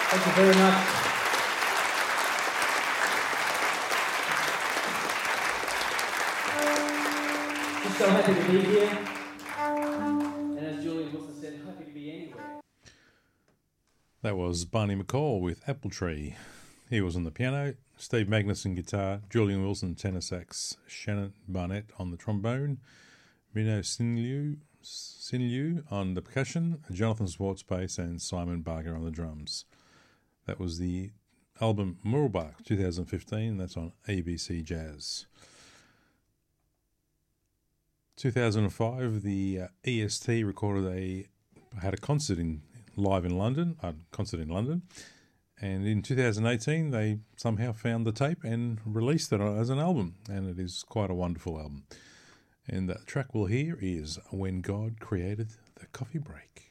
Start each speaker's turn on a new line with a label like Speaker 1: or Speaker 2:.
Speaker 1: Thank you very much. Just so happy to be here. And as Julian Wilson said, happy to be anywhere.
Speaker 2: That was Barney McCall with Apple Tree. He was on the piano, Steve Magnuson guitar, Julian Wilson tenor sax, Shannon Barnett on the trombone, Mino Sinliu on the percussion, Jonathan Swartz bass, and Simon Barker on the drums. That was the album Muralbach 2015, that's on ABC Jazz. 2005, the EST had a concert in London, and in 2018 they somehow found the tape and released it as an album, and it is quite a wonderful album. And the track we'll hear is When God Created the Coffee Break.